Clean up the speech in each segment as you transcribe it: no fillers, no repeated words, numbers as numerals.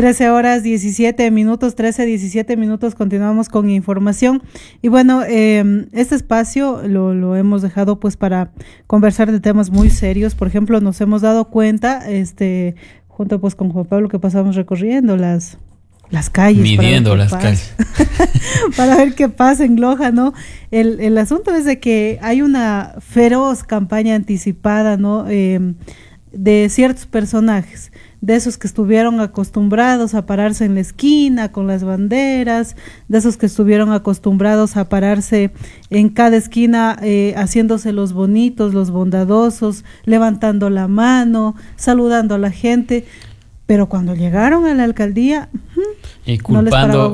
13 horas 17 minutos, 13, 17 minutos, continuamos con información. Y bueno, este espacio lo hemos dejado pues para conversar de temas muy serios. Por ejemplo, nos hemos dado cuenta, junto pues con Juan Pablo, que pasamos recorriendo las calles. Midiendo las calles. Para ver qué pasa en Loja, ¿no? El asunto es de que hay una feroz campaña anticipada, ¿no? De ciertos personajes, de esos que estuvieron acostumbrados a pararse en la esquina con las banderas, de esos que estuvieron acostumbrados a pararse en cada esquina haciéndose los bonitos, los bondadosos, levantando la mano, saludando a la gente, pero cuando llegaron a la alcaldía y culpando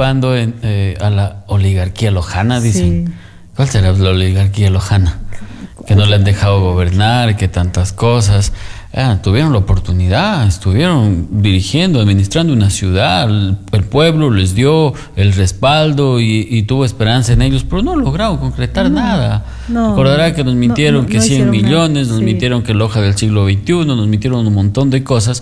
a la oligarquía lojana, dicen. Sí. ¿Cuál será la oligarquía lojana? Que no le han dejado gobernar, que tantas cosas. Tuvieron la oportunidad, estuvieron dirigiendo, administrando una ciudad, el pueblo les dio el respaldo y tuvo esperanza en ellos, pero no lograron concretar nada. Recordará que nos mintieron que 100 millones, nos mintieron que Loja del siglo XXI, nos mintieron un montón de cosas.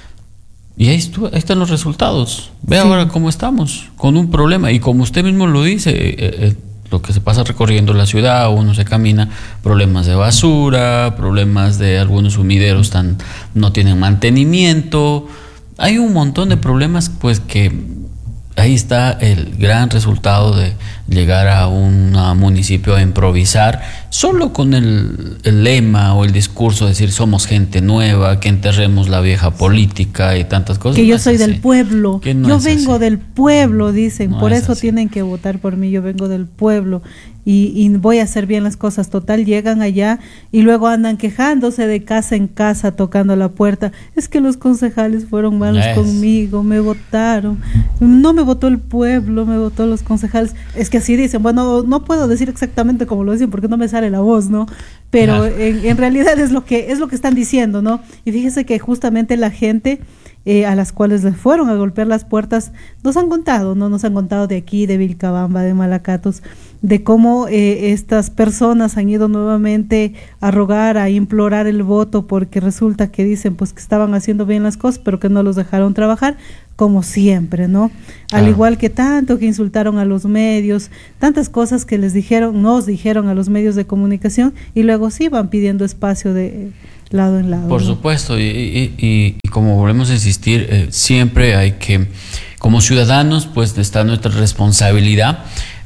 Y ahí están los resultados. Ve ahora cómo estamos, con un problema. Y como usted mismo lo dice, lo que se pasa recorriendo la ciudad, uno se camina, problemas de basura, problemas de algunos sumideros no tienen mantenimiento. Hay un montón de problemas, pues, que ahí está el gran resultado de llegar a un municipio a improvisar, solo con el lema o el discurso de decir somos gente nueva, que enterremos la vieja política y tantas cosas. Que yo soy del pueblo, yo vengo del pueblo, dicen, por eso tienen que votar por mí, yo vengo del pueblo y voy a hacer bien las cosas. Total, llegan allá y luego andan quejándose de casa en casa, tocando la puerta. Es que los concejales fueron malos conmigo, me votaron, no me votó el pueblo, me votó los concejales. Es que así dicen, bueno, no puedo decir exactamente como lo dicen porque no me sale la voz, ¿no? Pero en realidad es lo que están diciendo, ¿no? Y fíjese que justamente la gente a las cuales les fueron a golpear las puertas nos han contado, ¿no? Nos han contado de aquí, de Vilcabamba, de Malacatos, de cómo estas personas han ido nuevamente a rogar, a implorar el voto, porque resulta que dicen pues que estaban haciendo bien las cosas, pero que no los dejaron trabajar, como siempre, ¿no? Al igual que tanto que insultaron a los medios, tantas cosas que nos dijeron a los medios de comunicación, y luego sí van pidiendo espacio de lado en lado. Por supuesto, y como volvemos a insistir, siempre hay que, como ciudadanos, pues está nuestra responsabilidad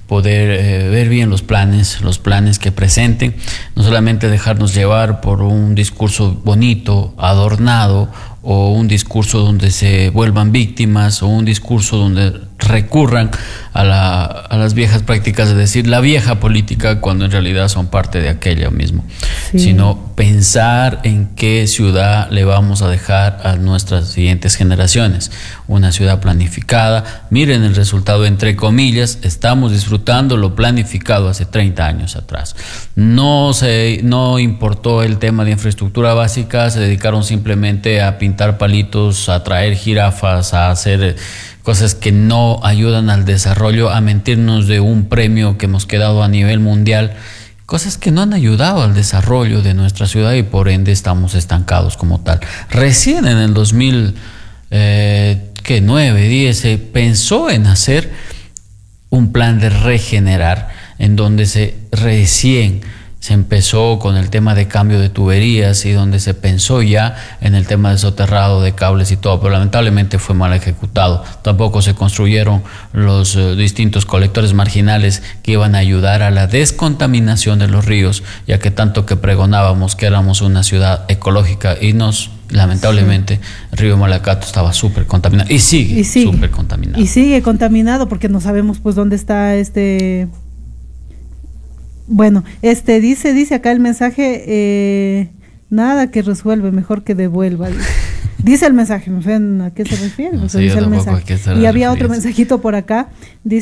poder ver bien los planes que presenten, no solamente dejarnos llevar por un discurso bonito, adornado, o un discurso donde se vuelvan víctimas, o un discurso donde recurran a las viejas prácticas de decir la vieja política, cuando en realidad son parte de aquella mismo, sino pensar en qué ciudad le vamos a dejar a nuestras siguientes generaciones, una ciudad planificada. Miren el resultado, entre comillas, estamos disfrutando lo planificado hace 30 años atrás. No importó el tema de infraestructura básica, se dedicaron simplemente a pintar palitos, a traer jirafas, a hacer cosas que no ayudan al desarrollo, a mentirnos de un premio que hemos quedado a nivel mundial, cosas que no han ayudado al desarrollo de nuestra ciudad y por ende estamos estancados como tal. Recién en el 2009, 10 se pensó en hacer un plan de regenerar, en donde recién se empezó con el tema de cambio de tuberías y donde se pensó ya en el tema de soterrado de cables y todo, pero lamentablemente fue mal ejecutado. Tampoco se construyeron los distintos colectores marginales que iban a ayudar a la descontaminación de los ríos, ya que tanto que pregonábamos que éramos una ciudad ecológica y lamentablemente el río Malacato estaba súper contaminado y sigue súper contaminado. Y sigue contaminado porque no sabemos pues dónde está Bueno, dice acá el mensaje, nada que resuelve, mejor que devuelva. Dice el mensaje, no sé a qué se refiere. No sé, dice el mensaje. Y había otro mensajito por acá,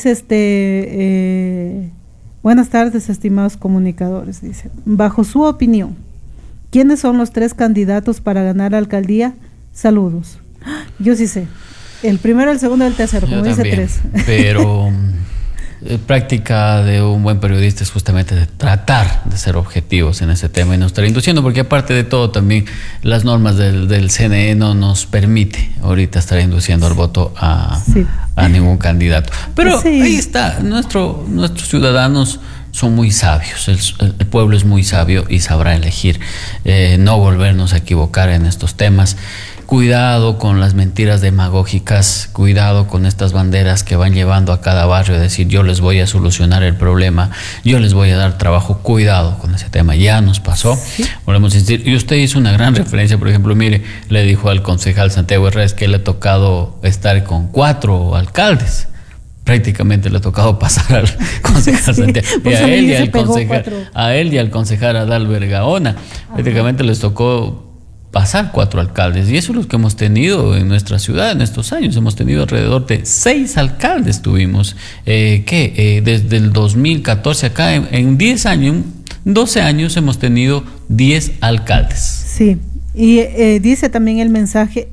dice buenas tardes, estimados comunicadores, dice, bajo su opinión, ¿quiénes son los 3 candidatos para ganar la alcaldía? Saludos. Yo sí sé, el primero, el segundo y el tercero, como dice 3. Pero práctica de un buen periodista es justamente de tratar de ser objetivos en ese tema y no estar induciendo, porque aparte de todo también las normas del CNE no nos permite ahorita estar induciendo al voto a ningún candidato. Pero ahí está, nuestros ciudadanos son muy sabios, el pueblo es muy sabio y sabrá elegir no volvernos a equivocar en estos temas. Cuidado con las mentiras demagógicas, cuidado con estas banderas que van llevando a cada barrio a decir yo les voy a solucionar el problema, yo les voy a dar trabajo. Cuidado con ese tema, ya nos pasó, volvemos a insistir. Y usted hizo una gran referencia, por ejemplo, mire, le dijo al concejal Santiago Herrera que le ha tocado estar con 4 alcaldes. Prácticamente le ha tocado pasar al concejal Santiago, y a él y al concejal Adalbert Gaona. Prácticamente les tocó pasar 4 alcaldes, y eso es lo que hemos tenido en nuestra ciudad en estos años. Hemos tenido alrededor de 6 alcaldes tuvimos, desde el 2014 acá, en 10 años, en 12 años hemos tenido 10 alcaldes. Sí, y dice también el mensaje,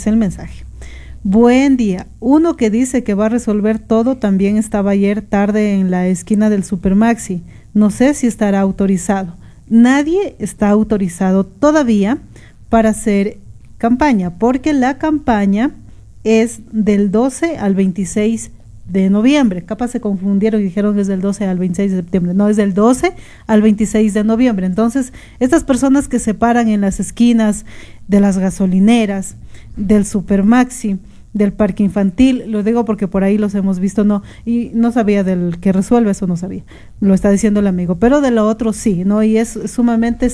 buen día, uno que dice que va a resolver todo también estaba ayer tarde en la esquina del Supermaxi, no sé si estará autorizado. Nadie está autorizado todavía para hacer campaña, porque la campaña es del 12 al 26 de noviembre. Capaz se confundieron y dijeron que es del 12 al 26 de septiembre. No, es del 12 al 26 de noviembre. Entonces, estas personas que se paran en las esquinas de las gasolineras, del Supermaxi, del parque infantil, lo digo porque por ahí los hemos visto, y no sabía del que resuelve, eso no sabía, lo está diciendo el amigo, pero de lo otro sí, ¿no? Y es sumamente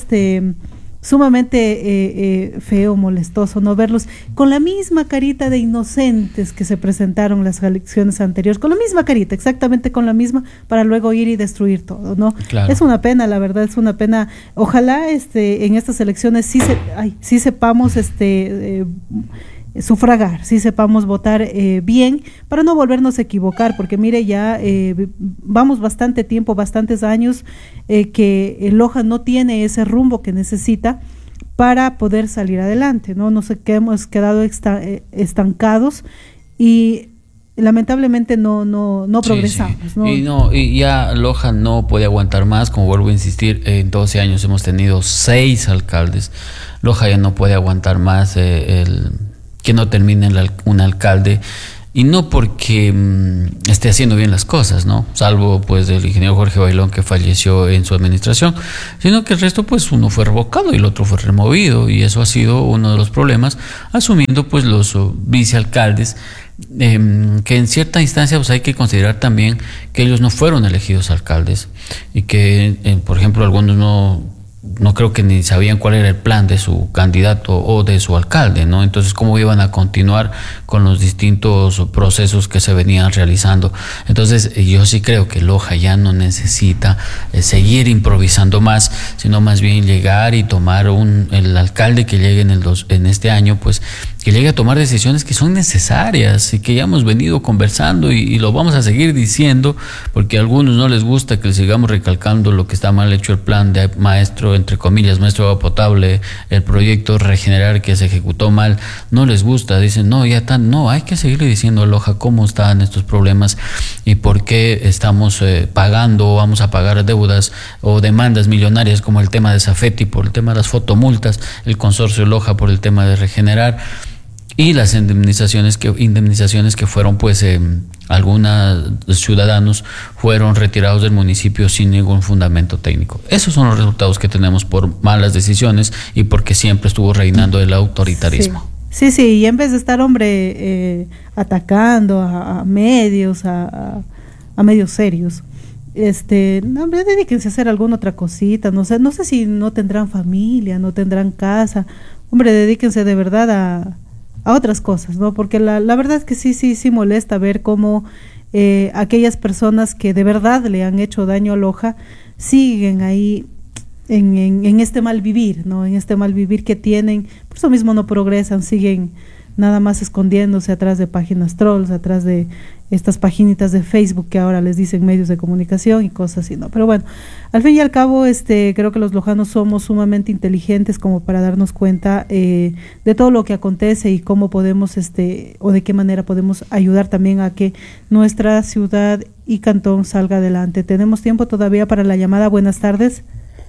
feo, molestoso no verlos con la misma carita de inocentes que se presentaron las elecciones anteriores, con la misma carita, exactamente con la misma, para luego ir y destruir todo, ¿no? Claro. Es una pena, la verdad, es una pena. Ojalá en estas elecciones sí sepamos sufragar, sí sepamos votar bien, para no volvernos a equivocar, porque mire, ya vamos bastante tiempo, bastantes años que Loja no tiene ese rumbo que necesita para poder salir adelante, ¿no? No sé, que hemos quedado estancados y lamentablemente no progresamos. Sí. Y ya Loja no puede aguantar más, como vuelvo a insistir, en 12 años hemos tenido 6 alcaldes. Loja ya no puede aguantar más que no termine un alcalde, y no porque esté haciendo bien las cosas, ¿no? Salvo pues el ingeniero Jorge Bailón, que falleció en su administración, sino que el resto pues uno fue revocado y el otro fue removido, y eso ha sido uno de los problemas, asumiendo pues los vicealcaldes, que en cierta instancia pues hay que considerar también que ellos no fueron elegidos alcaldes, y que por ejemplo algunos no creo que ni sabían cuál era el plan de su candidato o de su alcalde, ¿no? Entonces, ¿cómo iban a continuar con los distintos procesos que se venían realizando? Entonces, yo sí creo que Loja ya no necesita seguir improvisando más, sino más bien llegar y tomar el alcalde que llegue en este año, pues que llegue a tomar decisiones que son necesarias y que ya hemos venido conversando y lo vamos a seguir diciendo, porque a algunos no les gusta que sigamos recalcando lo que está mal hecho, el plan de maestro, entre comillas, maestro de agua potable, el proyecto Regenerar que se ejecutó mal, no les gusta, dicen hay que seguirle diciendo a Loja cómo están estos problemas y por qué estamos pagando o vamos a pagar deudas o demandas millonarias, como el tema de Safety por el tema de las fotomultas, el consorcio Loja por el tema de Regenerar, y las indemnizaciones que fueron, pues algunos ciudadanos fueron retirados del municipio sin ningún fundamento técnico. Esos son los resultados que tenemos por malas decisiones y porque siempre estuvo reinando el autoritarismo. Sí, y en vez de estar, atacando a medios, a medios serios, dedíquense a hacer alguna otra cosita, no sé si no tendrán familia, no tendrán casa, dedíquense de verdad a otras cosas, ¿no? Porque la verdad es que sí molesta ver cómo aquellas personas que de verdad le han hecho daño a Loja siguen ahí en este mal vivir, ¿no? En este mal vivir que tienen, por eso mismo no progresan, siguen nada más escondiéndose atrás de páginas trolls, atrás de estas paginitas de Facebook que ahora les dicen medios de comunicación y cosas así, ¿no? Pero bueno, al fin y al cabo, creo que los lojanos somos sumamente inteligentes como para darnos cuenta de todo lo que acontece y cómo podemos, o de qué manera podemos ayudar también a que nuestra ciudad y cantón salga adelante. ¿Tenemos tiempo todavía para la llamada? Buenas tardes.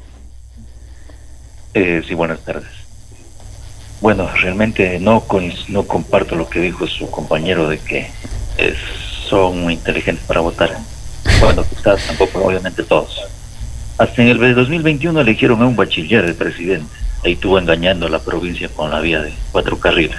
Sí, buenas tardes. Bueno, realmente no comparto lo que dijo su compañero de que son muy inteligentes para votar. Bueno, quizás tampoco, obviamente todos. Hasta en el 2021 eligieron a un bachiller de presidente. Ahí estuvo engañando a la provincia con la vía de 4 carriles.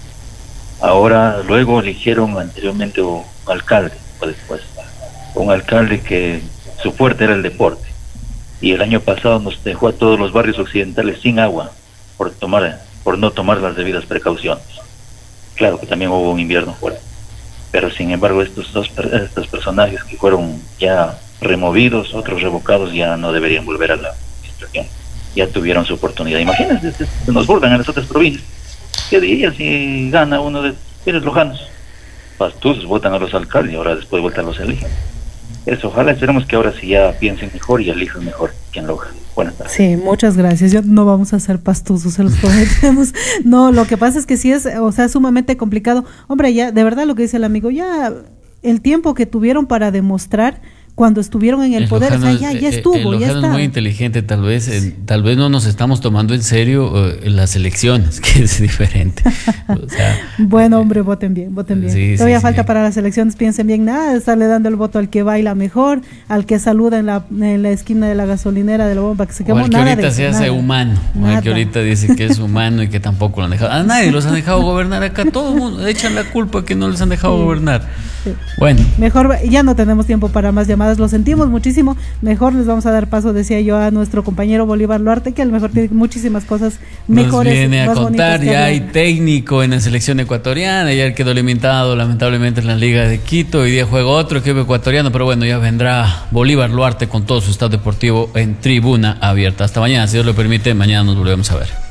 Ahora, luego eligieron anteriormente un alcalde, o después, un alcalde que su fuerte era el deporte. Y el año pasado nos dejó a todos los barrios occidentales sin agua por no tomar las debidas precauciones. Claro que también hubo un invierno fuerte. Pero sin embargo estos personajes que fueron ya removidos, otros revocados, ya no deberían volver a la administración. Ya tuvieron su oportunidad. Imagínense, se nos burlan en las otras provincias. ¿Qué diría si gana uno de los lojanos? Pastusos votan a los alcaldes y ahora después de vuelta los eligen. Eso, ojalá esperemos que ahora sí ya piensen mejor y elijan mejor quien Loja. Buenas tardes. Sí, muchas gracias. Yo no vamos a ser pastusos, se los prometemos. No, lo que pasa es que sí es, sumamente complicado. Hombre, ya, de verdad lo que dice el amigo, ya el tiempo que tuvieron para demostrar cuando estuvieron en el poder, lojano, ya estuvo, ya está. Es muy inteligente, tal vez no nos estamos tomando en serio las elecciones, que es diferente. O sea, bueno, hombre, voten bien. Sí, todavía falta para las elecciones, piensen bien, nada de estarle dando el voto al que baila mejor, al que saluda en la esquina de la gasolinera de la bomba que se quemó, o al que ahorita se hace humano, o al que ahorita dice que es humano y que tampoco lo han dejado. A nadie los han dejado gobernar acá, todo el mundo echan la culpa que no les han dejado gobernar. Sí. Bueno, mejor, ya no tenemos tiempo para más llamadas, lo sentimos muchísimo, mejor les vamos a dar paso, decía yo, a nuestro compañero Bolívar Luarte, que a lo mejor tiene muchísimas cosas mejores. Nos viene a contar, ya hay técnico en la selección ecuatoriana, ya quedó limitado lamentablemente en la Liga de Quito, hoy día juega otro equipo ecuatoriano, pero bueno, ya vendrá Bolívar Luarte con todo su estado deportivo en Tribuna Abierta. Hasta mañana, si Dios lo permite, mañana nos volvemos a ver.